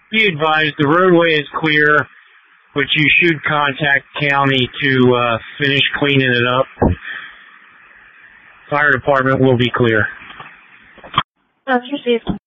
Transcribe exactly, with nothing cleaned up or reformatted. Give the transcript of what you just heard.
Be advised, the roadway is clear, but you should contact county to uh, finish cleaning it up. Fire department will be clear. That's received.